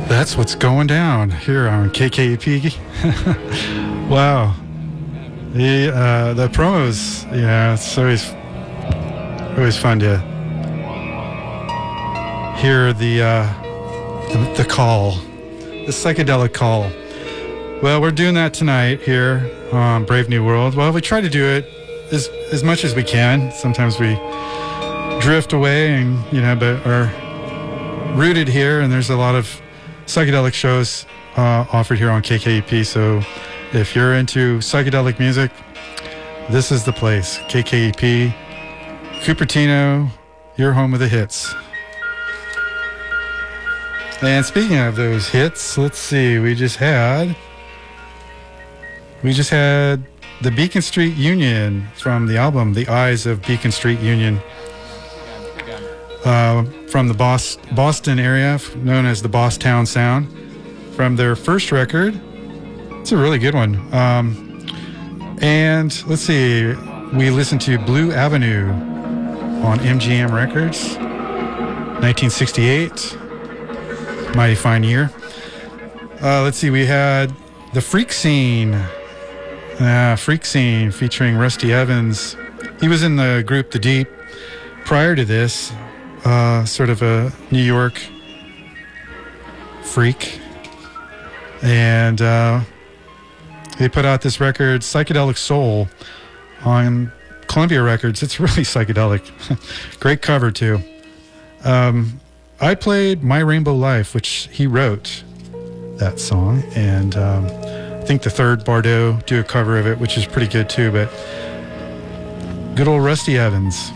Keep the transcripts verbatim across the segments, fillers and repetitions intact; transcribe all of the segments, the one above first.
That's what's going down here on K K E P. Wow. The uh, the promos, yeah, it's always always fun to hear the, uh, the the call, the psychedelic call. Well, we're doing that tonight here on Brave New World. Well, we try to do it as as much as we can. Sometimes we drift away, and you know, but are rooted here, and there's a lot of psychedelic shows uh, offered here on K K E P. So if you're into psychedelic music, this is the place. K K E P, Cupertino, your home of the hits. And speaking of those hits, let's see, we just had we just had the Beacon Street Union from the album The Eyes of Beacon Street Union. Uh, from the Bos- Boston area, known as the Bosstown Sound, from their first record. It's a really good one. Um, and let's see, we listened to Blue Avenue on M G M Records, nineteen sixty-eight, mighty fine year. Uh, let's see, we had The Freak Scene, uh, Freak Scene featuring Rusty Evans. He was in the group The Deep prior to this. Uh, sort of a New York freak, and uh, they put out this record, Psychedelic Soul, on Columbia Records. It's really psychedelic. Great cover too. Um, I played My Rainbow Life, which he wrote that song, and um, I think the Third Bardot do a cover of it, which is pretty good too. But good old Rusty Evans.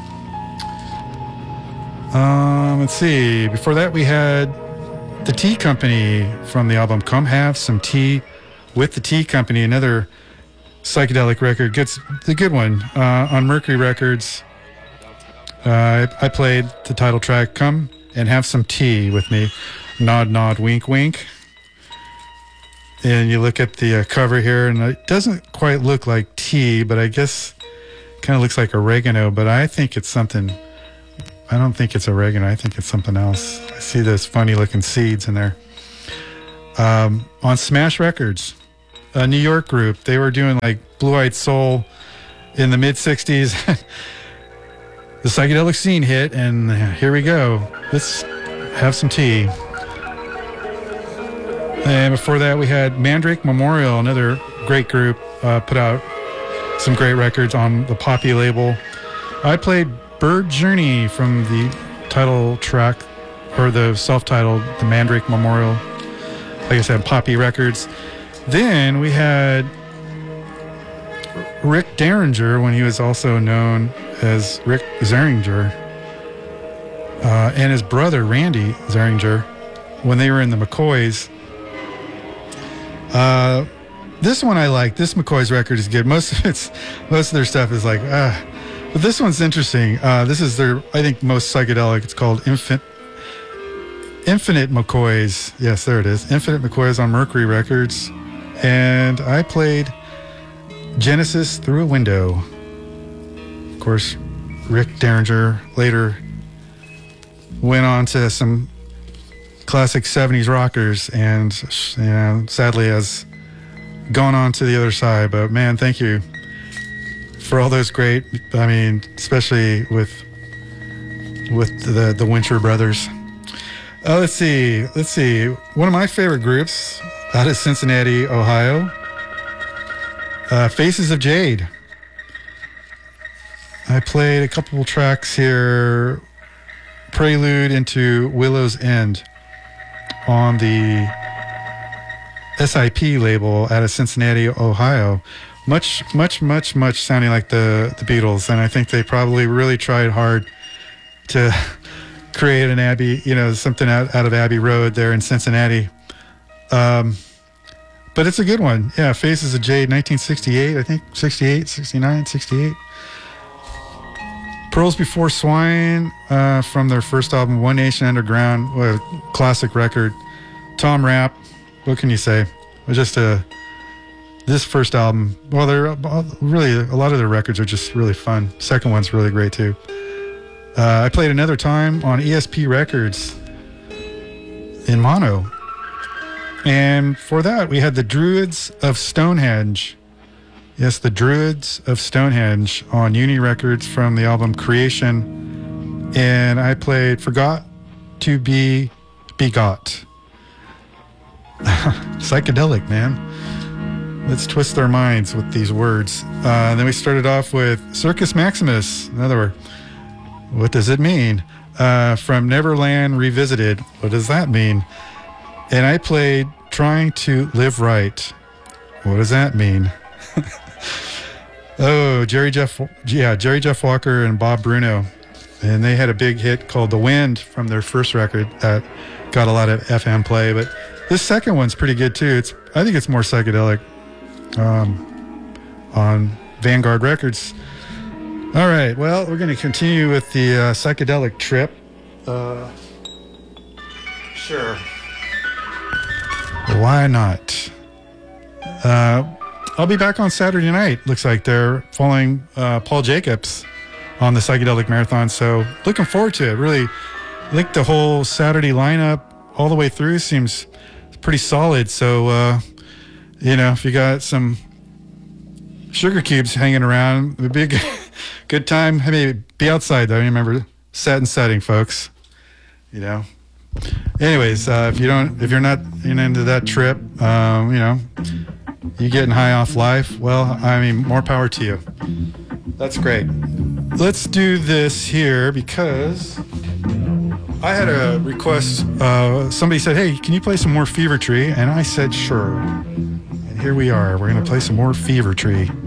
Um, let's see. Before that, we had The Tea Company from the album Come Have Some Tea with the Tea Company, another psychedelic record. Gets the good one uh, on Mercury Records. Uh, I, I played the title track, Come and Have Some Tea with Me. Nod, nod, wink, wink. And you look at the uh, cover here, and it doesn't quite look like tea, but I guess it kind of looks like oregano, but I think it's something... I don't think it's oregano. I think it's something else. I see those funny looking seeds in there. Um, on Smash Records, a New York group, they were doing like Blue-Eyed Soul in the mid sixties. The psychedelic scene hit, and here we go. Let's have some tea. And before that, we had Mandrake Memorial, another great group, uh, put out some great records on the Poppy label. I played Bird Journey from the title track, or the self-titled, the Mandrake Memorial. Like I said, Poppy Records. Then we had Rick Derringer, when he was also known as Rick Zeringer, uh, and his brother Randy Zeringer, when they were in the McCoys. Uh, this one I like. This McCoys record is good. Most of it's, most of their stuff is like, ah. But this one's interesting. Uh, this is their, I think, most psychedelic. It's called Infin- Infinite McCoys. Yes, there it is. Infinite McCoys on Mercury Records. And I played Genesis Through a Window. Of course, Rick Derringer later went on to some classic seventies rockers, and you know, sadly has gone on to the other side. But man, thank you for all those great, I mean, especially with with the the Winter Brothers. Uh, let's see, let's see. One of my favorite groups out of Cincinnati, Ohio, uh, Faces of Jade. I played a couple tracks here, Prelude into Willow's End on the S I P label out of Cincinnati, Ohio. Much, much, much, much sounding like the, the Beatles. And I think they probably really tried hard to create an Abbey, you know, something out, out of Abbey Road there in Cincinnati. Um, but it's a good one. Yeah, Faces of Jade, nineteen sixty-eight, I think, sixty-eight, sixty-nine, sixty-eight. Pearls Before Swine uh, from their first album, One Nation Underground, what a classic record. Tom Rapp, what can you say? It was just a... This first album, well, they're really, a lot of their records are just really fun. Second one's really great too. Uh, I played Another Time on E S P Records in mono. And for that, we had the Druids of Stonehenge. Yes, the Druids of Stonehenge on Uni Records from the album Creation. And I played Forgot to Be Begot. Psychedelic, man. Let's twist our minds with these words. Uh, and then we started off with Circus Maximus. In other words, what does it mean? Uh, from Neverland Revisited. What does that mean? And I played Trying to Live Right. What does that mean? oh, Jerry Jeff, yeah, Jerry Jeff Walker and Bob Bruno. And they had a big hit called The Wind from their first record that got a lot of F M play. But this second one's pretty good too. It's I think it's more psychedelic um, on Vanguard Records. All right, well, we're going to continue with the uh, psychedelic trip. Uh, sure. Why not? Uh, I'll be back on Saturday night. Looks like they're following uh, Paul Jacobs on the Psychedelic Marathon. So looking forward to it. Really, I think the whole Saturday lineup all the way through seems pretty solid. So, uh, you know, if you got some sugar cubes hanging around, it would be a good, good time. I mean, be outside, though. Remember, set and setting, folks. You know. Anyways, uh, if you don't, if you're not into that trip, um, you know, you getting high off life, well, I mean, more power to you. That's great. Let's do this here because I had a request. Uh, somebody said, hey, can you play some more Fever Tree? And I said, sure. And here we are. We're going to play some more Fever Tree.